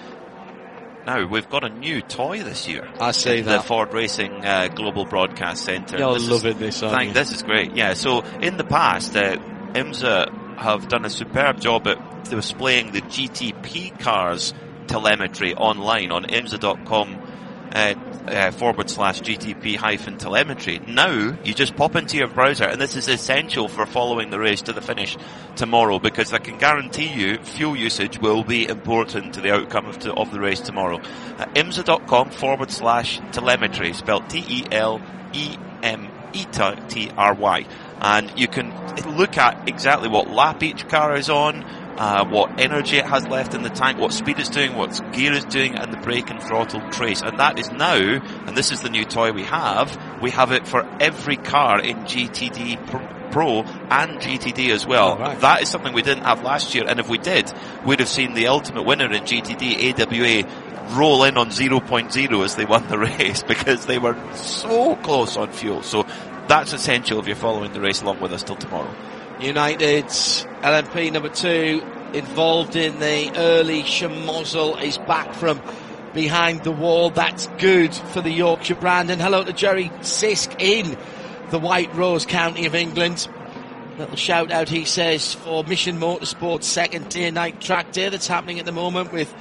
Speaker 1: Now, we've got a new toy this year.
Speaker 2: I see
Speaker 1: in
Speaker 2: that.
Speaker 1: The Ford Racing uh, Global Broadcast Centre.
Speaker 2: You're
Speaker 1: this
Speaker 2: loving
Speaker 1: is,
Speaker 2: this, aren't
Speaker 1: thank,
Speaker 2: you?
Speaker 1: This is great, yeah. So, in the past, uh, IMSA have done a superb job at displaying the G T P cars telemetry online on IMSA dot com uh, uh, forward slash G T P hyphen telemetry. Now, you just pop into your browser, and this is essential for following the race to the finish tomorrow, because I can guarantee you fuel usage will be important to the outcome of, to, of the race tomorrow. Uh, IMSA dot com forward slash telemetry, spelled T E L E M E T R Y. And you can look at exactly what lap each car is on, uh, what energy it has left in the tank, what speed it's doing, what gear it's doing, and the brake and throttle trace. And that is now, and this is the new toy we have, we have it for every car in G T D Pro and G T D as well.
Speaker 2: Oh, right.
Speaker 1: That is something we didn't have last year, and if we did, we'd have seen the ultimate winner in G T D, A W A, roll in on zero point zero as they won the race, because they were so close on fuel. So that's essential if you're following the race along with us till tomorrow.
Speaker 2: United's L M P number two, involved in the early Schmozzle, is back from behind the wall. That's good for the Yorkshire brand. And hello to Jerry Sisk in the White Rose County of England. Little shout out, he says, for Mission Motorsports second day night track day that's happening at the moment with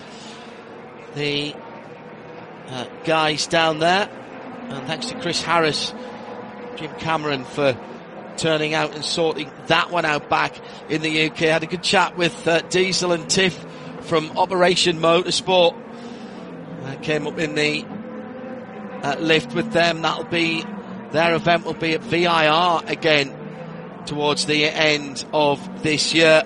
Speaker 2: the uh, guys down there. And thanks to Chris Harris, Jim Cameron, for turning out and sorting that one out back in the U K. Had a good chat with uh, Diesel and Tiff from Operation Motorsport. Uh, came up in the uh, lift with them. That'll be, their event will be at V I R again towards the end of this year,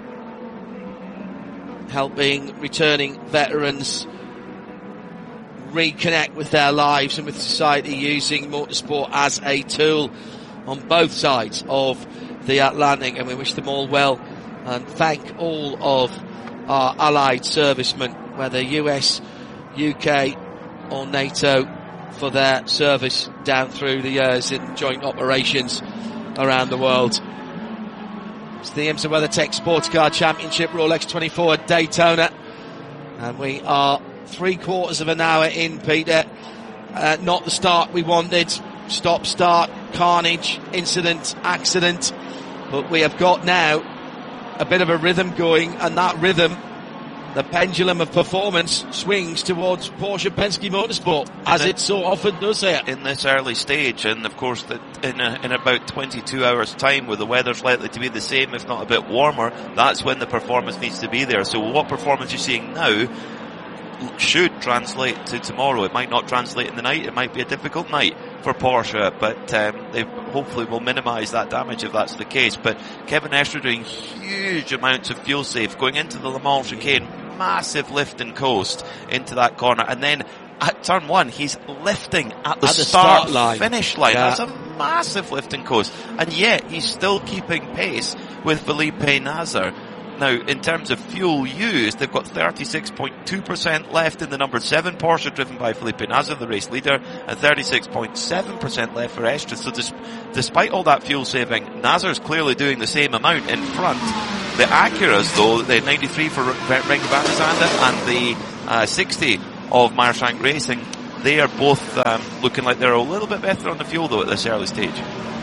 Speaker 2: helping returning veterans reconnect with their lives and with society, using motorsport as a tool on both sides of the Atlantic. And we wish them all well and thank all of our allied servicemen, whether U S, U K or NATO, for their service down through the years in joint operations around the world. It's the IMSA WeatherTech Sports Car Championship, Rolex twenty-four at Daytona, and we are three quarters of an hour in, Peter. Uh, not the start we wanted. Stop, start, carnage, incident, accident. But we have got now a bit of a rhythm going, and that rhythm, the pendulum of performance, swings towards Porsche Penske Motorsport, as it, it so often does here.
Speaker 1: In this early stage, and of course that in, a, in about twenty-two hours time, where the weather's likely to be the same, if not a bit warmer, that's when the performance needs to be there. So what performance you're seeing now should translate to tomorrow. It might not translate in the night. It might be a difficult night for Porsche, but um, they hopefully will minimise that damage if that's the case. But Kevin Estre doing huge amounts of fuel save, going into the Le Mans chicane, massive lift and coast into that corner, and then at turn one he's lifting at the,
Speaker 2: at the
Speaker 1: start,
Speaker 2: start line.
Speaker 1: finish line.
Speaker 2: Yeah.
Speaker 1: That's a massive lift and coast, and yet he's still keeping pace with Felipe Nasr. Now, in terms of fuel used, they've got thirty-six point two percent left in the number seven Porsche driven by Felipe Nasr, the race leader, and thirty-six point seven percent left for Estre. So dis- despite all that fuel saving, Nasr's clearly doing the same amount in front. The Acuras, though, the ninety-three for Renger van der Zande and the uh, sixty of Meyershank Racing, they are both um, looking like they're a little bit better on the fuel, though, at this early stage.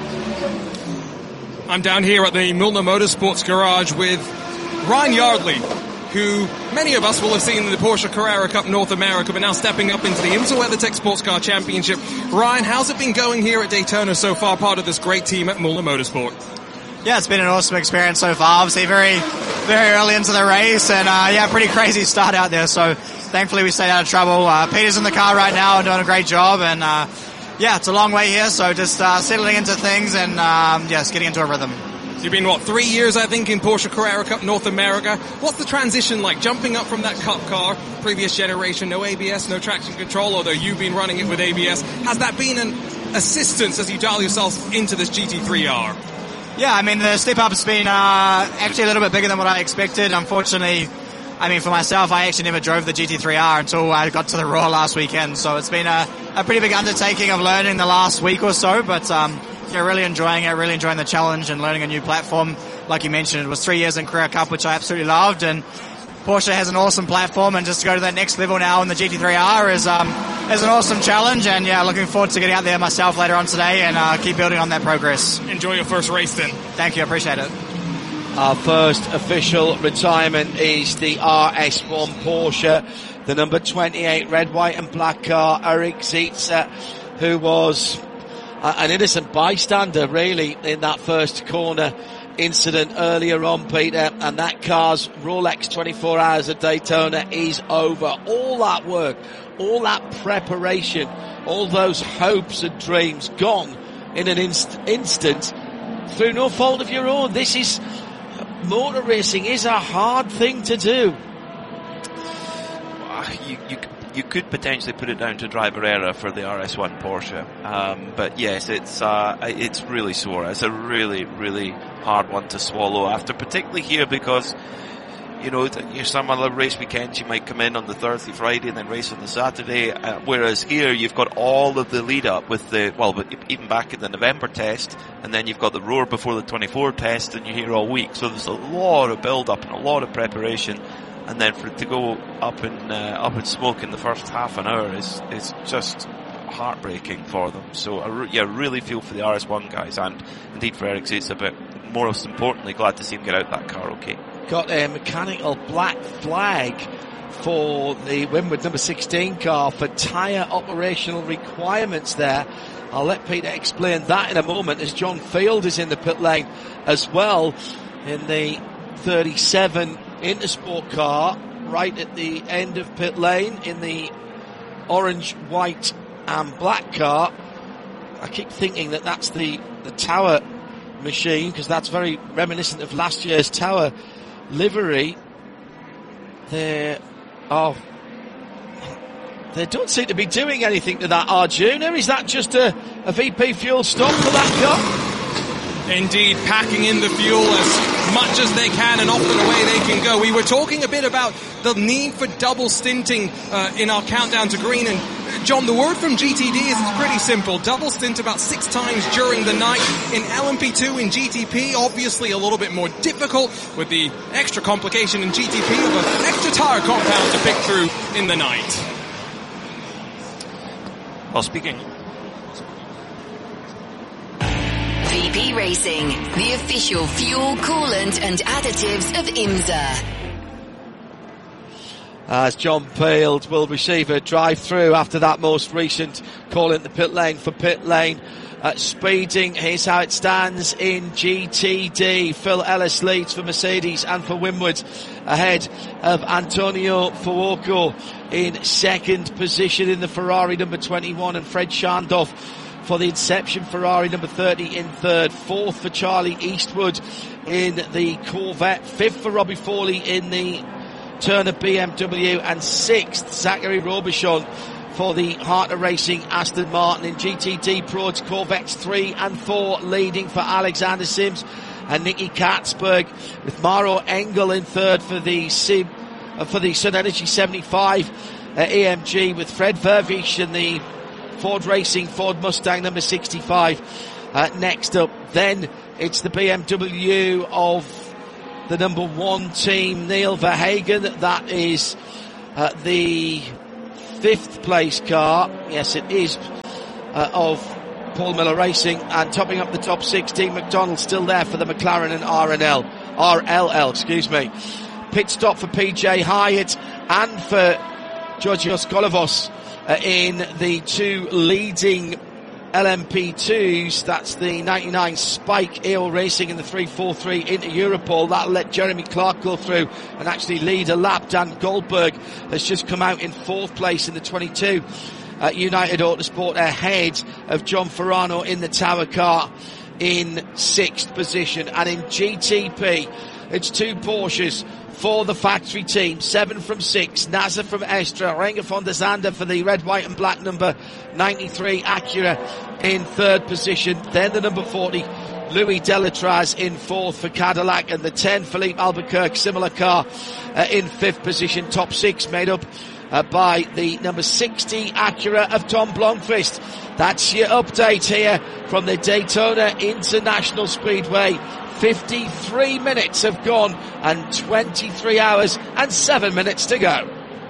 Speaker 5: I'm down here at the Milner Motorsports Garage with Ryan Yardley, who many of us will have seen in the Porsche Carrera Cup North America, but now stepping up into the IMSA WeatherTech Sports Car Championship. Ryan, how's it been going here at Daytona so far, part of this great team at Milner Motorsport?
Speaker 11: Yeah, it's been an awesome experience so far. Obviously very, very early into the race, and uh, yeah, pretty crazy start out there. So thankfully we stayed out of trouble. Uh, Peter's in the car right now and doing a great job, and uh, yeah, it's a long way here, so just uh, settling into things and um, yeah, just getting into a rhythm.
Speaker 5: You've been, what, three years, I think, in Porsche Carrera Cup North America. What's the transition like, jumping up from that Cup car, previous generation, no A B S, no traction control, although you've been running it with A B S. Has that been an assistance as you dial yourself into this G T three R?
Speaker 11: Yeah, I mean, the step up has been uh, actually a little bit bigger than what I expected. Unfortunately, I mean, for myself, I actually never drove the G T three R until I got to the Raw last weekend. So it's been a, a pretty big undertaking of learning the last week or so, but um, yeah, really enjoying it, really enjoying the challenge and learning a new platform. Like you mentioned, it was three years in Carrera Cup, which I absolutely loved, and Porsche has an awesome platform, and just to go to that next level now in the G T three R is um, is an awesome challenge, and yeah, looking forward to getting out there myself later on today and uh, keep building on that progress.
Speaker 5: Enjoy your first race then.
Speaker 11: Thank you, I appreciate it.
Speaker 2: Our first official retirement is the R S one Porsche, the number twenty-eight red, white and black car, Eric Zietze, who was uh, an innocent bystander really in that first corner incident earlier on, Peter, and that car's Rolex twenty-four hours at Daytona is over. All that work, all that preparation, all those hopes and dreams gone in an inst- instant through no fault of your own. This is, motor racing is a hard thing to do.
Speaker 1: You, you, you could potentially put it down to driver error for the R S one Porsche, um, but yes, it's uh, it's really sore. It's a really, really hard one to swallow after, particularly here because, you know, some other race weekends you might come in on the Thursday, Friday, and then race on the Saturday. Uh, whereas here you've got all of the lead up with the, well, but even back in the November test, and then you've got the Roar before the twenty-four test, and you're here all week. So there's a lot of build up and a lot of preparation, and then for it to go up in uh, up in smoke in the first half an hour is is just heartbreaking for them. So I re- yeah, really feel for the R S one guys, and indeed for Eric Zietze, but most importantly, glad to see him get out that car okay.
Speaker 2: Got a mechanical black flag for the Winward number sixteen car for tyre operational requirements there. I'll let Peter explain that in a moment, as John Field is in the pit lane as well in the thirty-seven Intersport car right at the end of pit lane in the orange, white and black car. I keep thinking that that's the, the Tower machine, because that's very reminiscent of last year's Tower livery. There oh they don't seem to be doing anything to that Arjuna. Is that just a, a V P fuel stop for that car?
Speaker 5: Indeed, packing in the fuel as much as they can and off and away they can go. We were talking a bit about the need for double stinting uh, in our countdown to green, and John, the word from G T D is it's pretty simple. Double stint about six times during the night. In L M P two, in G T P, obviously a little bit more difficult with the extra complication in G T P of an extra tyre compound to pick through in the night.
Speaker 1: Well, speaking...
Speaker 12: V P Racing, the official fuel, coolant and additives of IMSA.
Speaker 2: As John Field will receive a drive-through after that most recent call in the pit lane for pit lane. Uh, speeding, here's how it stands in G T D. Phil Ellis leads for Mercedes and for Winward, ahead of Antonio Fuoco in second position in the Ferrari number twenty-one, and Fred Schandorf for the Inception Ferrari number thirty in third. Fourth for Charlie Eastwood in the Corvette. Fifth for Robbie Foley in the Turner B M W, and sixth Zachary Robichon for the Heart of Racing Aston Martin. In G T D Pro, it's Corvettes three and four leading for Alexander Sims and Nicky Katzberg, with Maro Engel in third for the Sim, uh, for the Sun Energy seventy-five uh, A M G, with Fred Vervish and the Ford Racing Ford Mustang number sixty-five uh, next up. Then it's the B M W of the number one team, Neil Verhagen. That is uh, the fifth place car. Yes, it is uh, of Paul Miller Racing, and topping up the top six, Dean McDonald still there for the McLaren and R and L, R L L, excuse me. Pit stop for P J Hyatt and for Georgios Golovos uh, in the two leading L M P twos. That's the ninety-nine Spike E O Racing and the three forty-three into Europol. That'll let Jeremy Clark go through and actually lead a lap. Dan Goldberg has just come out in fourth place in the twenty-two uh, United Autosport, ahead of John Ferrano in the Tower car in sixth position. And in G T P, it's two Porsches for the factory team, seven from six, NASA from Estra, Renger von der Zande for the red, white and black number ninety-three Acura in third position. Then the number forty, Louis Delatraz in fourth for Cadillac, and the ten, Philippe Albuquerque, similar car uh, in fifth position. Top six made up uh, by the number sixty Acura of Tom Blomqvist. That's your update here from the Daytona International Speedway. fifty-three minutes have gone and twenty-three hours and seven minutes to go.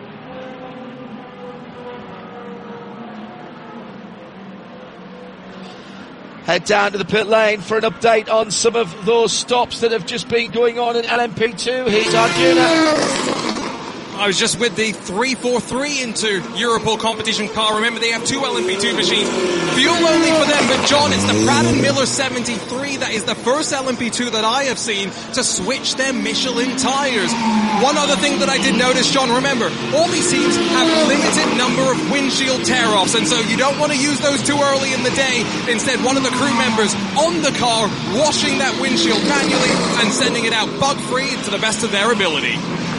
Speaker 2: Head down to the pit lane for an update on some of those stops that have just been going on in L M P two. Here's Arjuna.
Speaker 5: I was just with the three forty-three into Europol competition car. Remember, they have two L M P two machines. Fuel only for them, but John, it's the Pratt and Miller seventy-three that is the first L M P two that I have seen to switch their Michelin tires. One other thing that I did notice, John, remember, all these teams have a limited number of windshield tear-offs, and so you don't want to use those too early in the day. Instead, one of the crew members on the car washing that windshield manually and sending it out bug-free to the best of their ability.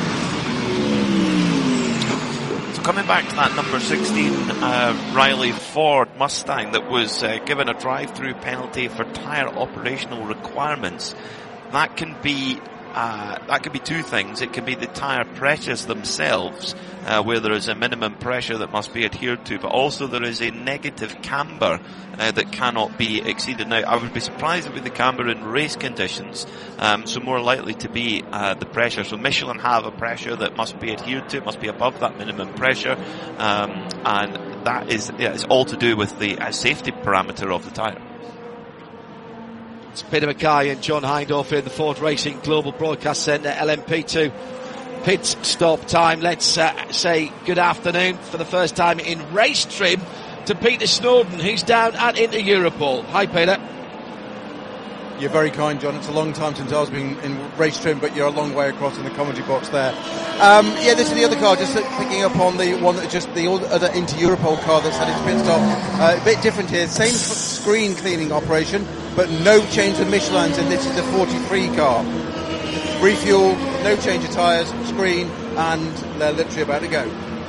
Speaker 1: Coming back to that number sixteen uh, Riley Ford Mustang that was uh, given a drive-through penalty for tyre operational requirements, that can be uh, that can be two things. It can be the tyre pressures themselves, uh, where there is a minimum pressure that must be adhered to, but also there is a negative camber uh, that cannot be exceeded. Now, I would be surprised with the camber in race conditions, um, so more likely to be uh, the pressure. So Michelin have a pressure that must be adhered to, it must be above that minimum pressure, um, and that is yeah, it's all to do with the uh, safety parameter of the tyre.
Speaker 2: It's Peter Mackay and John Hindhaugh in the Ford Racing Global Broadcast Centre, L M P two pit stop time. Let's uh, say good afternoon for the first time in race trim to Peter Snowden, who's down at Inter Europol. Hi, Peter.
Speaker 13: You're very kind, John. It's a long time since I was been in race trim, but you're a long way across in the commentary box there. Um, yeah, this is the other car, just picking up on the one that just the other Inter Europol car that's had its pit stop. Uh, a bit different here. Same screen cleaning operation, but no change of Michelins, and this is the forty-three car. Refuel, no change of tyres, screen, and they're literally about to go.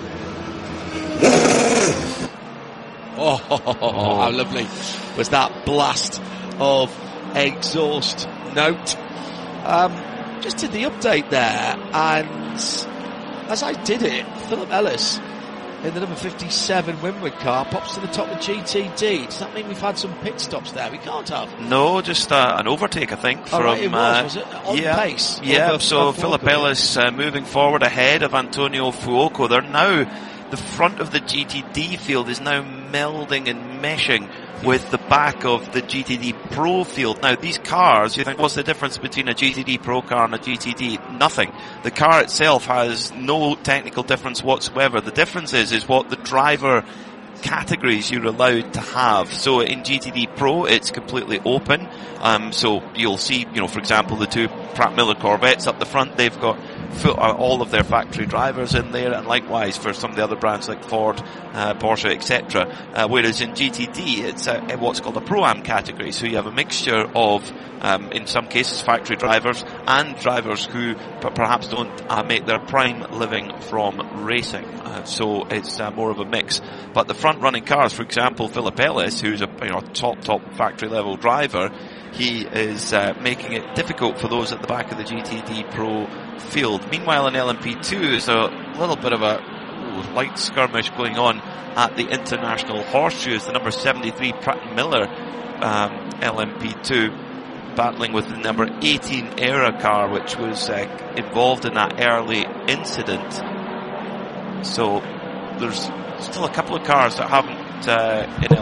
Speaker 2: Oh, oh, how lovely was that blast of exhaust note. Um, just did the update there, and as I did it, Philip Ellis in the number fifty-seven Winward car pops to the top of G T D. Does that mean we've had some pit stops there? We can't have.
Speaker 1: No, just uh, an overtake, I think.
Speaker 2: Oh,
Speaker 1: from,
Speaker 2: right, it was,
Speaker 1: uh,
Speaker 2: was it? On
Speaker 1: yeah,
Speaker 2: pace?
Speaker 1: Yeah,
Speaker 2: Over,
Speaker 1: so
Speaker 2: over
Speaker 1: Philip Ellis uh, moving forward ahead of Antonio Fuoco. They're now, the front of the G T D field is now melding and meshing with the back of the G T D Pro field. Now, these cars, you think, what's the difference between a G T D Pro car and a G T D? Nothing. The car itself has no technical difference whatsoever. The difference is, is what the driver categories you're allowed to have. So in G T D Pro, it's completely open. Um, so you'll see, you know, for example, the two Pratt Miller Corvettes up the front, they've got full, uh, all of their factory drivers in there, and likewise for some of the other brands like Ford, uh, Porsche, et cetera. Uh, whereas in G T D, it's a, a what's called a Pro-Am category. So you have a mixture of, um, in some cases, factory drivers and drivers who p- perhaps don't uh, make their prime living from racing. Uh, so it's uh, more of a mix. But the front-running cars, for example, Philip Ellis, who's a you know top top factory level driver, he is uh, making it difficult for those at the back of the G T D Pro field. Meanwhile, in L M P two, there's a little bit of a ooh, light skirmish going on at the International Horseshoes. The number seventy-three Pratt and Miller um, L M P two battling with the number eighteen Era car, which was uh, involved in that early incident. So there's still a couple of cars that haven't uh, in L